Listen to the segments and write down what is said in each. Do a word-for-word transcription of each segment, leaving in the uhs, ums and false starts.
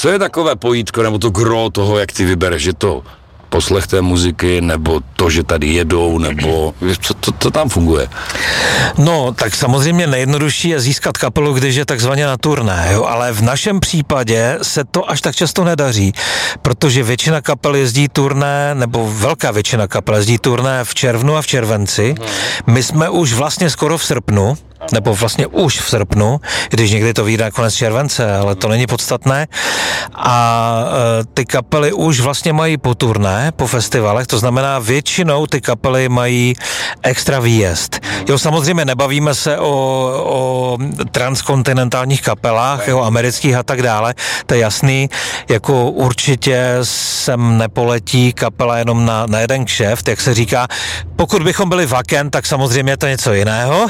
Co je takové pojítko, nebo to gro toho, jak ty vybereš, že to poslech té muziky, nebo to, že tady jedou, nebo co to, to tam funguje? No, tak samozřejmě nejjednodušší je získat kapelu, když je takzvaně na turné, jo? Ale v našem případě se to až tak často nedaří, protože většina kapel jezdí turné, nebo velká většina kapel jezdí turné v červnu a v červenci. My jsme už vlastně skoro v srpnu, nebo vlastně už v srpnu, když někdy to vyjde konec července, ale to není podstatné. A e, ty kapely už vlastně mají po turné, po festivalech, to znamená většinou ty kapely mají extra výjezd. Jo, samozřejmě nebavíme se o, o transkontinentálních kapelách, jo, amerických a tak dále, to je jasný, jako určitě sem nepoletí kapela jenom na, na jeden kšeft, jak se říká. Pokud bychom byli vaken, tak samozřejmě je to něco jiného,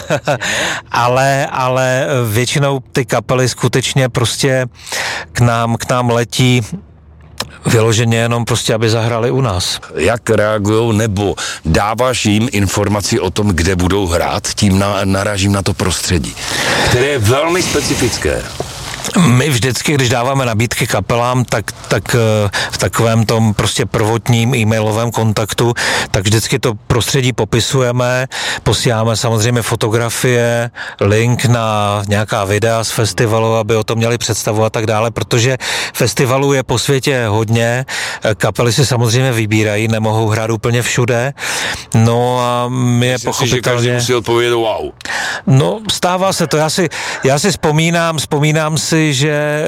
ale, ale většinou ty kapely skutečně prostě k nám, k nám letí vyloženě jenom prostě, aby zahrali u nás. Jak reagujou, nebo dáváš jim informaci o tom, kde budou hrát, tím na, narážím na to prostředí, které je velmi specifické. My vždycky, když dáváme nabídky kapelám, tak, tak v takovém tom prostě prvotním e-mailovém kontaktu, tak vždycky to prostředí popisujeme, posíláme samozřejmě fotografie, link na nějaká videa z festivalu, aby o tom měli představu a tak dále, protože festivalů je po světě hodně, kapely si samozřejmě vybírají, nemohou hrát úplně všude, no a my je pochopitelně... Myslím si, že každý musí odpovědět wow. No, stává se to, já si, já si vzpomínám, vzpomínám si, že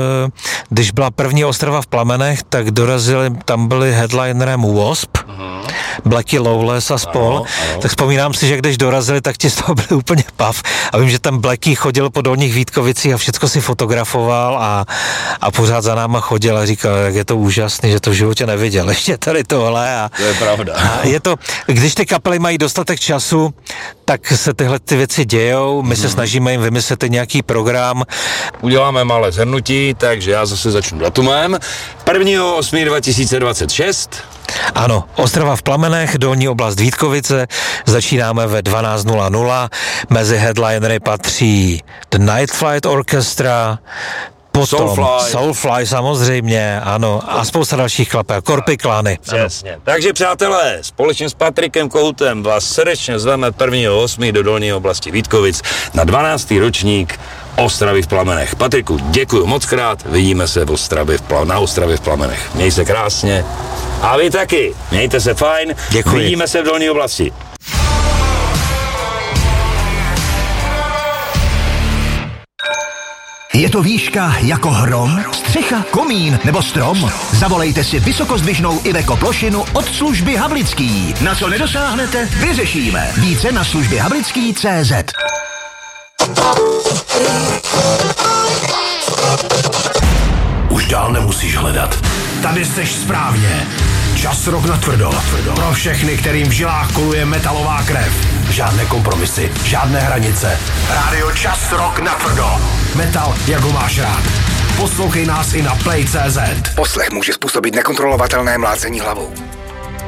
když byla první Ostrava v plamenech, tak dorazili, tam byli headlinerem Wasp, uh-huh. Blackie Lawless a spol. Ano, ano. Tak vzpomínám si, že když dorazili, tak ti z toho byli úplně pav. A vím, že ten Blackie chodil po Dolních Vítkovicích a všecko si fotografoval a, a pořád za náma chodil a říkal, jak je to úžasný, že to v životě neviděl. Ještě tady tohle. A, to je pravda. A je to, když ty kapely mají dostatek času, tak se tyhle ty věci dějou. My hmm. se snažíme jim vymyslet nějaký program. Uděláme malé shrnutí, takže já zase začnu datumem. prvního osmého dva tisíce dvacet šest. Ano, Ostrava v plamenech, Dolní oblast Vítkovice, začínáme ve dvanáct nula nula, mezi headlinery patří The Night Flight Orchestra, potom Soulfly. Soulfly samozřejmě, ano, a spousta dalších kapel, Korpiklány. Přesně. Takže přátelé, společně s Patrikem Kohoutem vás srdečně zveme prvního osmého do Dolní oblasti Vítkovic na dvanáctý ročník Ostravy v plamenech. Patriku, děkuji moc krát, vidíme se v Ostravě v pla- na Ostravě v plamenech. Měj se krásně a vy taky, mějte se fajn, děkuji. Vidíme se v Dolní oblasti. Je to výška jako hrom, střecha, komín nebo strom? Zavolejte si vysokozdvižnou Iveco plošinu od služby Havlický. Na co nedosáhnete, vyřešíme. Více na službě Havlický tečka cé zet. Už dál nemusíš hledat. Tady seš správně. Čas rok na tvrdo. Pro všechny, kterým v žilách koluje metalová krev. Žádné kompromisy, žádné hranice. Rádio Čas rok na tvrdo. Metal, jak ho máš rád. Poslouchej nás i na play tečka cé zet. Poslech může způsobit nekontrolovatelné mlácení hlavou.